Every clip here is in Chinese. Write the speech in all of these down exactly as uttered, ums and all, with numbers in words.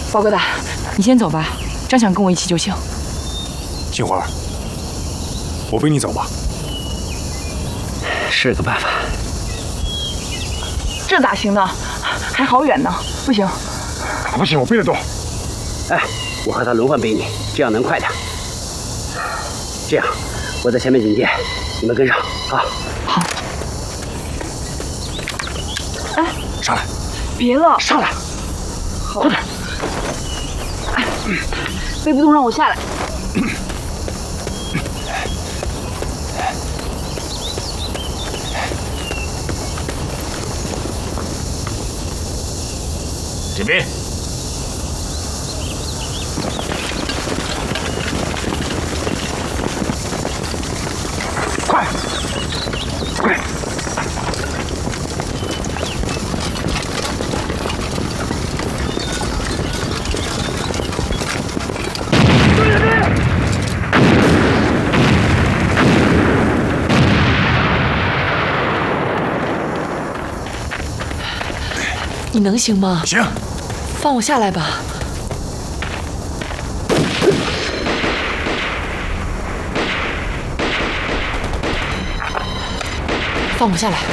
包疙瘩，你先走吧，张想跟我一起就行。 杏花，我背你走吧。 是个办法。 这咋行呢？还好远呢，不行。 不行，我背得动。 哎，我和他轮换背你，这样能快点。这样，我在前面警戒，你们跟上啊。 好。哎， 上来。 别了， 上来。快点。 哎，背不动，让我下来。 这边。快，快！ 你能行吗？ 行。 放我下来吧。放我下来。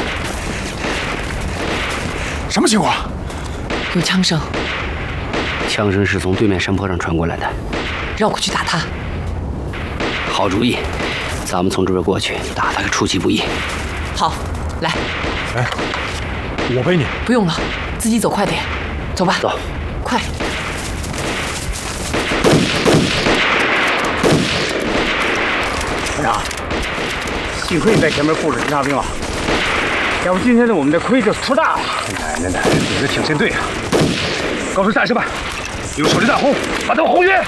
什么情况？ 有枪声。 枪声是从对面山坡上传过来的。 绕过去打他。 好主意，咱们从这边过去，打他个出其不意。 好，来。 哎，我背你。 不用了，自己走快点。走吧。 走。 快。 团长，幸亏你在前面护着侦察兵了，要不今天的我们的亏就出大了。 奶奶奶，你这挺针对啊！告诉战士们，用手榴弹轰，把他们轰晕。